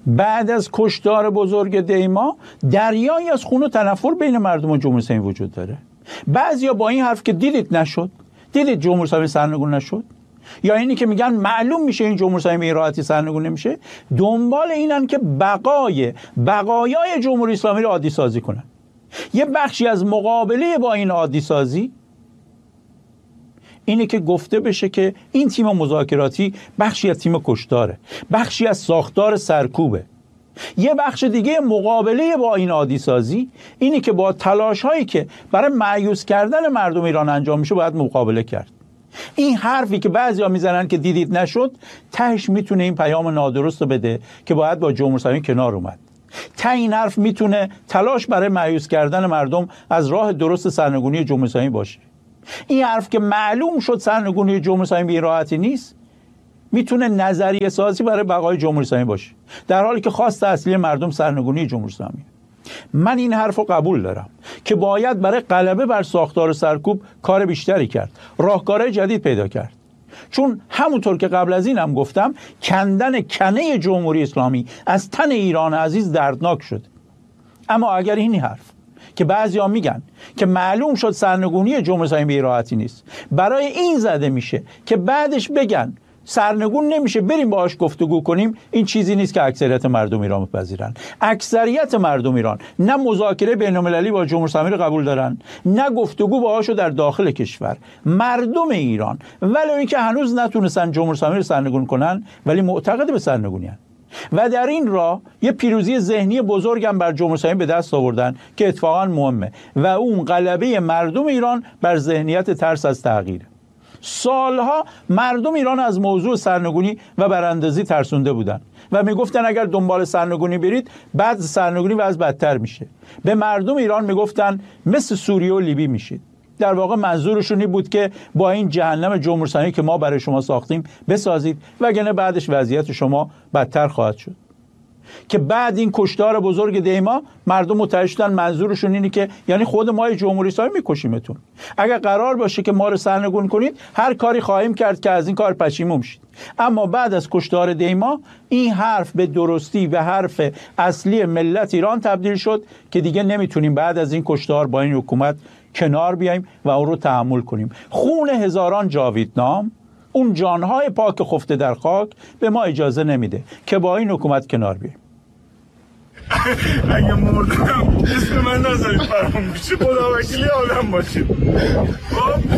بعد از کشتار بزرگ دیما دریایی از خون و تنفر بین مردم و جمهوری اسلامی وجود داره. بعضیا با این حرف که دیدید نشد، دیدید جمهوری اسلامی سرنگون نشد، یا اینی که میگن معلوم میشه این جمهوری اسلامی به راحتی سرنگون نمیشه، دنبال اینن که بقایای جمهوری اسلامی رو عادی سازی کنن. یه بخشی از مقابله با این عادی سازی اینه که گفته بشه که این تیم مذاکراتی بخشی از تیم کشتاره، بخشی از ساختار سرکوبه. یه بخش دیگه مقابله با این عادی سازی اینه که با تلاش هایی که برای مایوس کردن مردم ایران انجام میشه باید مقابله کرد. این حرفی که بعضیا میزنن که دیدید نشد، تهش میتونه این پیام نادرست رو بده که باید با جمهوری اسلامی کنار اومد. ته این حرف میتونه تلاش برای مایوس کردن مردم از راه درست سرنگونی جمهوری اسلامی باشه. این حرف که معلوم شد سرنگونی جمهوری اسلامی به این راحتی نیست، میتونه نظریه سازی برای بقای جمهوری اسلامی باشه، در حالی که خواست اصلی مردم سرنگونی جمهوری اسلامی. من این حرف رو قبول دارم که باید برای غلبه بر ساختار سرکوب کار بیشتری کرد، راهکارهای جدید پیدا کرد. چون همونطور که قبل از این هم گفتم، کندن کنه جمهوری اسلامی از تن ایران عزیز دردناک شد. اما اگر این حرف که بعضیا میگن که معلوم شد سرنگونی جمهوری اسلامی به راحتی نیست، برای این زده میشه که بعدش بگن سرنگون نمیشه بریم باهاش گفتگو کنیم، این چیزی نیست که اکثریت مردم ایران بپذیرن. اکثریت مردم ایران نه مذاکره بین‌المللی با جمهوری اسلامی رو قبول دارن، نه گفتگو باهاشو در داخل کشور. مردم ایران ولو اینکه هنوز نتونستن جمهوری اسلامی رو سرنگون کنن، ولی معتقد به سرنگونی هستن و در این راه یه پیروزی ذهنی بزرگم بر جمهوری اسلامی به دست آوردن که اتفاقا مهمه و اون غلبه مردم ایران بر ذهنیت ترس از تغییر. سالها مردم ایران از موضوع سرنگونی و براندازی ترسونده بودن و میگفتن اگر دنبال سرنگونی برید بعد سرنگونی وضع بدتر میشه. به مردم ایران میگفتن مثل سوریه و لیبی میشید. در واقع منظورشون این بود که با این جهنم جمهوری اسلامی که ما برای شما ساختیم بسازید، وگرنه بعدش وضعیت شما بدتر خواهد شد. که بعد این کشتار بزرگ دیما مردم متوجه شدن منظورشون اینه که یعنی خود ما جمهوری اسلامی میکشیمتون. اگر قرار باشه که ما رو سرنگون کنید، هر کاری خواهیم کرد که از این کار پشیمون شید. اما بعد از کشتار دیما این حرف به درستی به حرف اصلی ملت ایران تبدیل شد که دیگه نمیتونیم بعد از این کشتار با این حکومت کنار بیاییم و اون رو تحمل کنیم. خون هزاران جاویدنام، اون جانهای پاک خفته در خاک به ما اجازه نمیده که با این حکومت کنار بیاییم. اگه مردم اسم من نذارید فراموشی، خدا وکیلی آدم باشید.